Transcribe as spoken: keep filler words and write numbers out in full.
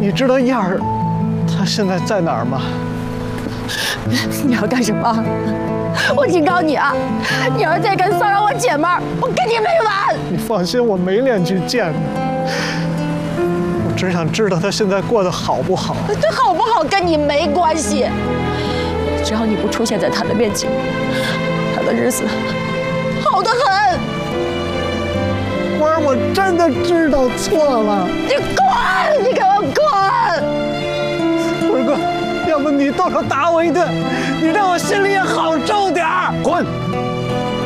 你知道燕儿她现在在哪儿吗？ 你要干什么？我警告你啊！你要是再敢骚扰我姐们儿，我跟你没完！ 你放心，我没脸去见她。我只想知道她现在过得好不好。 这好不好跟你没关系，只要你不出现在她的面前，她的日子好得很。 花儿，我真的知道错了。 你滚！你给我滚！ 辉哥，要不你动手打我一顿，你让我心里也好受点儿。滚！